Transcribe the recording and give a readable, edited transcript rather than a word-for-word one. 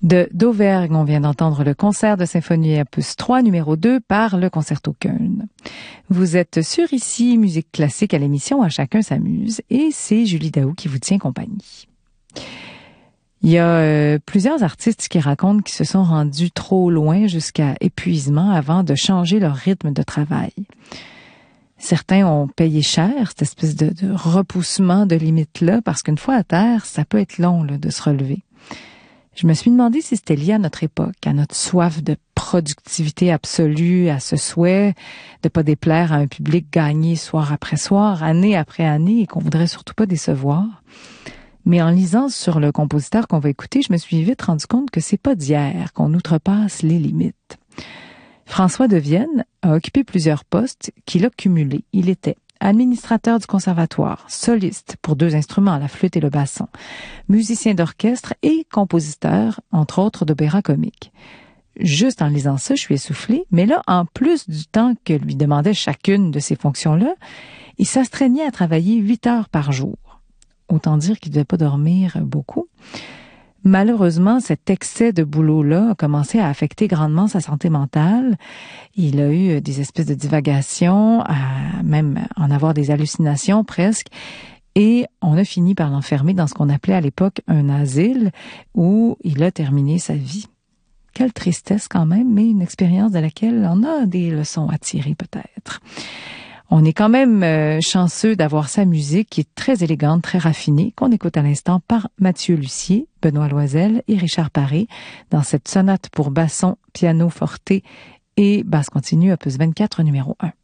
d'Auvergne, on vient d'entendre le concert de symphonie opus 3 numéro 2 par le Concerto Köln. Vous êtes sur ici Musique classique à l'émission À chacun s'amuse et c'est Julie Daou qui vous tient compagnie. Il y a plusieurs artistes qui racontent qu'ils se sont rendus trop loin jusqu'à épuisement avant de changer leur rythme de travail. Certains ont payé cher cette espèce de repoussement de limite-là parce qu'une fois à terre, ça peut être long là, de se relever. Je me suis demandé si c'était lié à notre époque, à notre soif de productivité absolue, à ce souhait de pas déplaire à un public gagné soir après soir, année après année, et qu'on voudrait surtout pas décevoir. Mais en lisant sur le compositeur qu'on va écouter, je me suis vite rendu compte que c'est pas d'hier qu'on outrepasse les limites. François de Vienne a occupé plusieurs postes qu'il a cumulés. Il était administrateur du conservatoire, soliste pour 2 instruments, la flûte et le basson, musicien d'orchestre et compositeur, entre autres, d'opéra comique. Juste en lisant ça, je suis essoufflée, mais là, en plus du temps que lui demandait chacune de ces fonctions-là, il s'astreignait à travailler 8 heures par jour. Autant dire qu'il ne devait pas dormir beaucoup. Malheureusement, cet excès de boulot-là a commencé à affecter grandement sa santé mentale. Il a eu des espèces de divagations, à même en avoir des hallucinations presque. Et on a fini par l'enfermer dans ce qu'on appelait à l'époque un asile où il a terminé sa vie. Quelle tristesse quand même, mais une expérience de laquelle on a des leçons à tirer peut-être. On est quand même chanceux d'avoir sa musique qui est très élégante, très raffinée, qu'on écoute à l'instant par Mathieu Lussier, Benoît Loisel et Richard Paré dans cette sonate pour basson, piano forte et basse continue opus 24 numéro 1.